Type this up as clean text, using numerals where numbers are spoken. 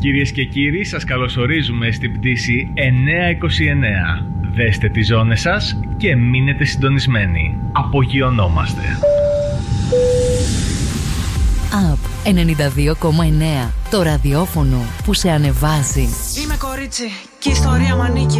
Κυρίες και κύριοι, σας καλωσορίζουμε στην πτήση 929. Δέστε τις ζώνες σας και μείνετε συντονισμένοι. Απογειωνόμαστε. Up 92,9. Το ραδιόφωνο που σε ανεβάζει. Είμαι κορίτσι και η ιστορία μ' ανήκει.